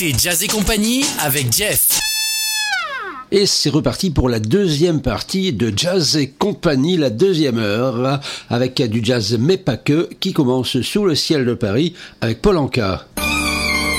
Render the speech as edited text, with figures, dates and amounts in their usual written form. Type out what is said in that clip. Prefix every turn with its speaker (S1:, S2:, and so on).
S1: C'est Jazz et compagnie avec Jeff.
S2: Et c'est reparti pour la deuxième partie de Jazz et compagnie, la deuxième heure, avec du jazz mais pas que, qui commence sous le ciel de Paris avec Paul Anka.